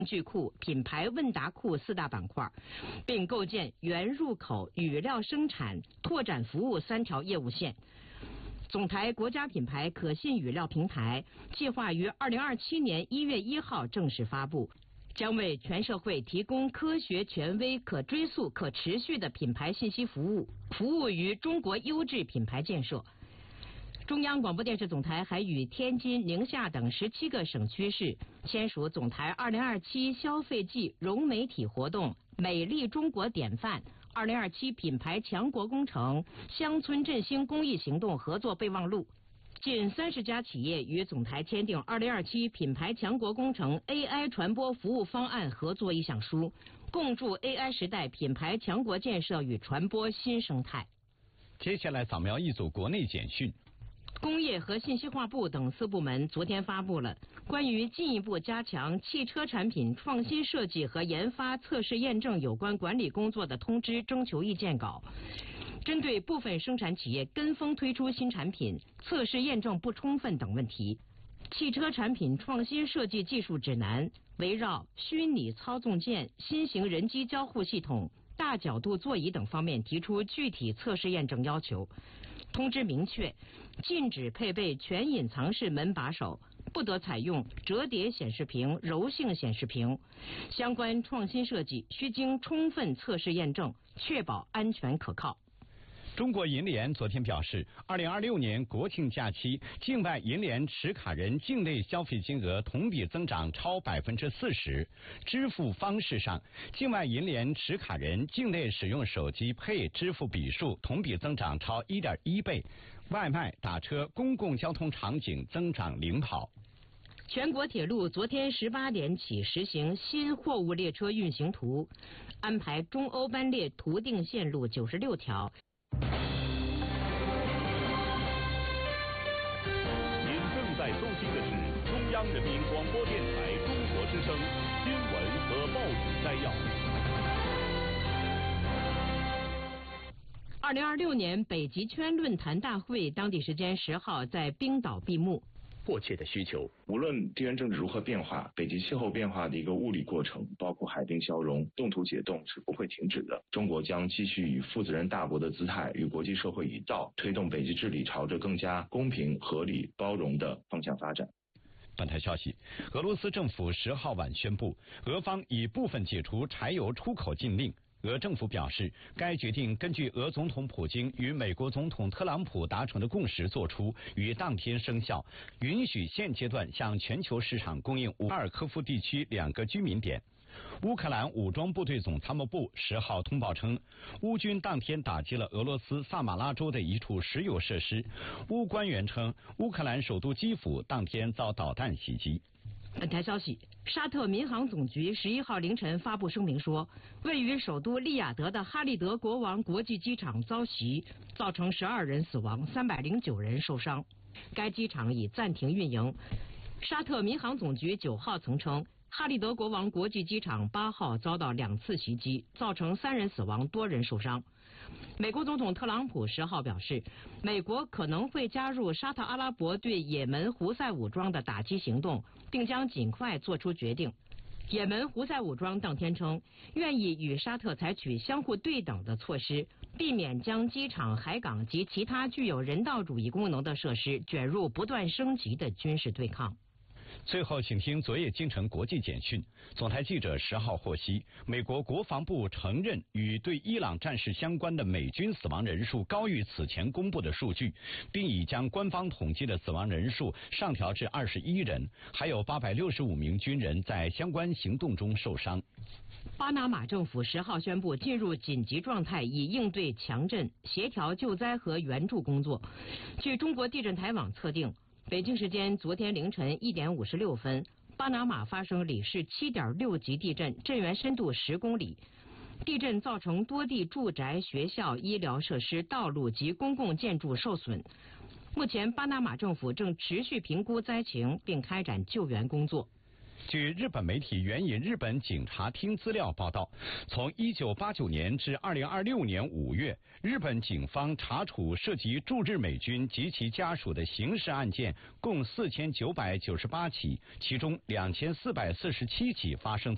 具库、品牌问答库4大板块，并构建原入口、语料生产、拓展服务3条业务线。总台国家品牌可信语料平台计划于2027年1月1号正式发布，将为全社会提供科学、权威、可追溯、可持续的品牌信息服务，服务于中国优质品牌建设。中央广播电视总台还与天津、宁夏等17个省区市签署总台2027消费季融媒体活动美丽中国典范2027品牌强国工程乡村振兴公益行动合作备忘录。近30家企业与总台签订2027品牌强国工程 AI 传播服务方案合作意向书，共筑 AI 时代品牌强国建设与传播新生态。 接下来扫描一组国内简讯。 工业和信息化部等4部门昨天发布了关于进一步加强汽车产品创新设计和研发测试验证有关管理工作的通知征求意见稿。针对部分生产企业跟风推出新产品、测试验证不充分等问题，汽车产品创新设计技术指南围绕虚拟操纵键、新型人机交互系统、大角度座椅等方面提出具体测试验证要求。通知明确，禁止配备全隐藏式门把手，不得采用折叠显示屏、柔性显示屏。相关创新设计需经充分测试验证，确保安全可靠。 中国银联昨天表示，2026年国庆假期，境外银联持卡人境内消费金额同比增长超40%。支付方式上，境外银联持卡人境内使用手机Pay支付笔数同比增长超1.1倍，外卖、打车、公共交通场景增长领跑。 全国铁路昨天18点起实行新货物列车运行图，安排中欧班列图定线路96条。 在收听的是中央人民广播电台中国之声新闻和报纸摘要。 2026年北极圈论坛大会当地时间10号在冰岛闭幕。 迫切的需求，无论地缘政治如何变化，北极气候变化的一个物理过程，包括海冰消融、冻土解冻是不会停止的。中国将继续以负责任大国的姿态与国际社会一道，推动北极治理朝着更加公平、合理、包容的方向发展。 本台消息，俄罗斯政府10号晚宣布，俄方已部分解除柴油出口禁令。俄政府表示，该决定根据俄总统普京与美国总统特朗普达成的共识作出，于当天生效，允许现阶段向全球市场供应乌尔科夫地区2个居民点。乌克兰武装部队总参谋部10号通报称，乌军当天打击了俄罗斯萨马拉州的一处石油设施。乌官员称，乌克兰首都基辅当天遭导弹袭击。 本台消息，沙特民航总局11号凌晨发布声明说，位于首都利雅得的哈利德国王国际机场遭袭，造成12人死亡，309人受伤。该机场已暂停运营。沙特民航总局9号曾称，哈利德国王国际机场8号遭到2次袭击，造成3人死亡，多人受伤。美国总统特朗普10号表示，美国可能会加入沙特阿拉伯对也门胡塞武装的打击行动，并将尽快做出决定。也门胡塞武装当天称，愿意与沙特采取相互对等的措施，避免将机场、海港及其他具有人道主义功能的设施卷入不断升级的军事对抗。 最后，请听昨夜京城国际简讯。总台记者10号获悉，美国国防部承认与对伊朗战事相关的美军死亡人数高于此前公布的数据，并已将官方统计的死亡人数上调至21人，还有865名军人在相关行动中受伤。 巴拿马政府10号宣布进入紧急状态，以应对强震、协调救灾和援助工作。据中国地震台网测定，北京时间昨天凌晨1点56分，巴拿马发生里氏7.6级地震，震源深度10公里。地震造成多地住宅、学校、医疗设施、道路及公共建筑受损。目前，巴拿马政府正持续评估灾情，并开展救援工作。 据日本媒体援引日本警察厅资料报道，从1989年至2026年5月，日本警方查处涉及驻日美军及其家属的刑事案件共4998起，其中2447起发生在